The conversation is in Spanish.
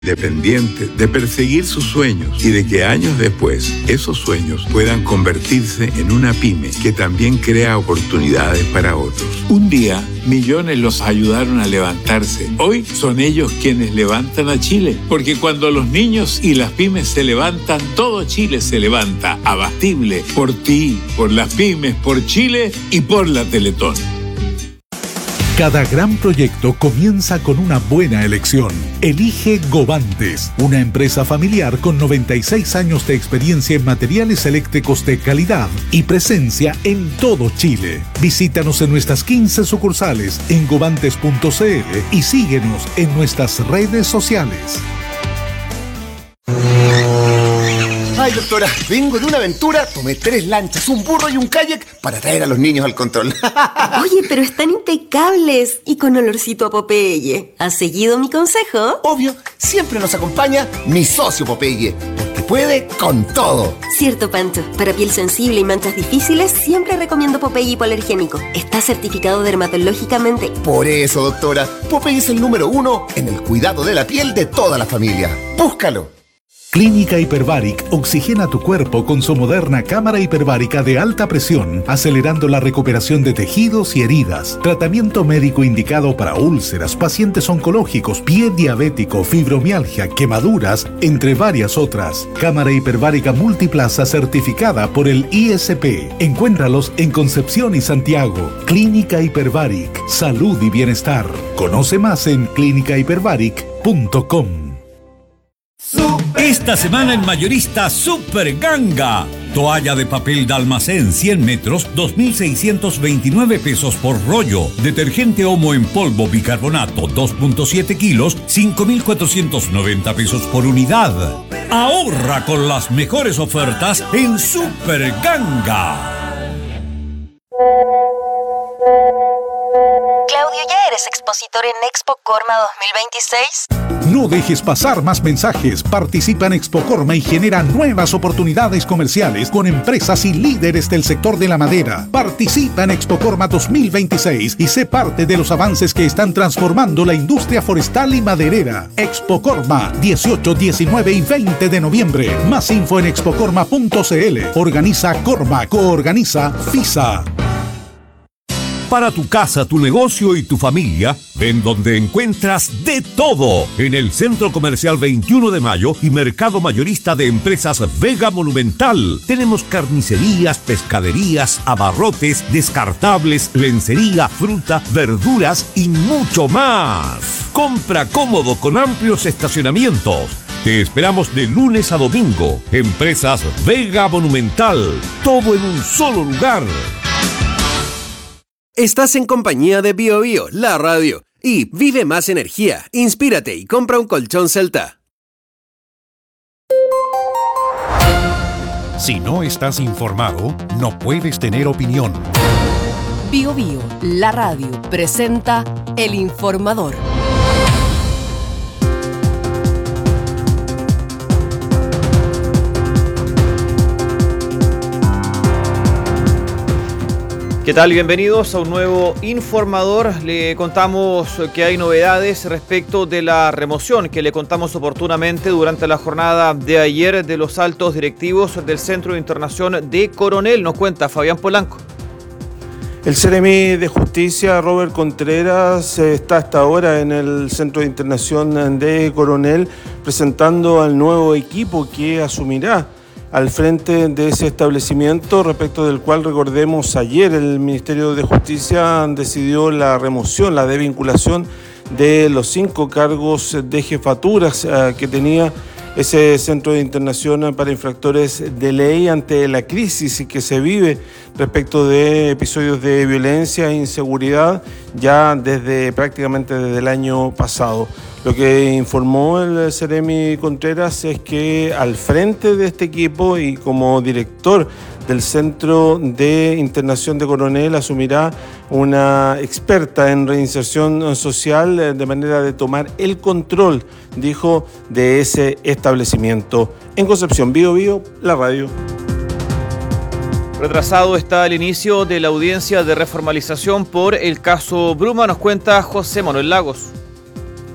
Dependiente de perseguir sus sueños y de que años después esos sueños puedan convertirse en una pyme que también crea oportunidades para otros. Un día, millones los ayudaron a levantarse. Hoy son ellos quienes levantan a Chile, porque cuando los niños y las pymes se levantan, todo Chile se levanta. Abastible, por ti, por las pymes, por Chile y por la Teletón. Cada gran proyecto comienza con una buena elección. Elige Govantes, una empresa familiar con 96 años de experiencia en materiales eléctricos de calidad y presencia en todo Chile. Visítanos en nuestras 15 sucursales en govantes.cl y síguenos en nuestras redes sociales. Ay, doctora, vengo de una aventura, tomé 3 lanchas, un burro y un kayak para traer a los niños al control. Oye, pero están impecables y con olorcito a Popeye. ¿Has seguido mi consejo? Obvio, siempre nos acompaña mi socio Popeye, porque puede con todo. Cierto, Pancho. Para piel sensible y manchas difíciles, siempre recomiendo Popeye hipoalergénico. Está certificado dermatológicamente. Por eso, doctora, Popeye es el número 1 en el cuidado de la piel de toda la familia. ¡Búscalo! Clínica Hyperbaric oxigena tu cuerpo con su moderna cámara hiperbárica de alta presión, acelerando la recuperación de tejidos y heridas. Tratamiento médico indicado para úlceras, pacientes oncológicos, pie diabético, fibromialgia, quemaduras, entre varias otras. Cámara hiperbárica multiplaza certificada por el ISP. Encuéntralos en Concepción y Santiago. Clínica Hyperbaric, salud y bienestar. Conoce más en clinicahyperbaric.com. Esta semana en Mayorista Super Ganga. Toalla de papel de almacén 100 metros, 2.629 pesos por rollo. Detergente Omo en polvo bicarbonato 2.7 kilos, 5.490 pesos por unidad. Ahorra con las mejores ofertas en Super Ganga. Claudio, ¿ya eres expositor en Expo Corma 2026? No dejes pasar más mensajes. Participa en Expo Corma y genera nuevas oportunidades comerciales con empresas y líderes del sector de la madera. Participa en Expo Corma 2026 y sé parte de los avances que están transformando la industria forestal y maderera. Expo Corma, 18, 19 y 20 de noviembre. Más info en expocorma.cl. Organiza Corma, coorganiza FISA. Para tu casa, tu negocio y tu familia, ven donde encuentras de todo. En el Centro Comercial 21 de Mayo y Mercado Mayorista de Empresas Vega Monumental. Tenemos carnicerías, pescaderías, abarrotes, descartables, lencería, fruta, verduras y mucho más. Compra cómodo con amplios estacionamientos. Te esperamos de lunes a domingo. Empresas Vega Monumental. Todo en un solo lugar. Estás en compañía de BioBio, la radio. Y vive más energía, inspírate y compra un colchón Celta. Si no estás informado, no puedes tener opinión. BioBio, la radio, presenta El Informador. ¿Qué tal? Bienvenidos a un nuevo Informador. Le contamos que hay novedades respecto de la remoción que le contamos oportunamente durante la jornada de ayer de los altos directivos del Centro de Internación de Coronel. Nos cuenta Fabián Polanco. El Seremi de Justicia, Robert Contreras, está hasta ahora en el Centro de Internación de Coronel presentando al nuevo equipo que asumirá al frente de ese establecimiento, respecto del cual, recordemos, ayer el Ministerio de Justicia decidió la remoción, la desvinculación de los 5 cargos de jefaturas que tenía ese centro de internación para infractores de ley ante la crisis que se vive respecto de episodios de violencia e inseguridad ya prácticamente desde el año pasado. Lo que informó el Seremi Contreras es que al frente de este equipo y como director del Centro de Internación de Coronel asumirá una experta en reinserción social de manera de tomar el control, dijo, de ese establecimiento. En Concepción, BioBio, la radio. Retrasado está el inicio de la audiencia de reformalización por el caso Bruma, nos cuenta José Manuel Lagos.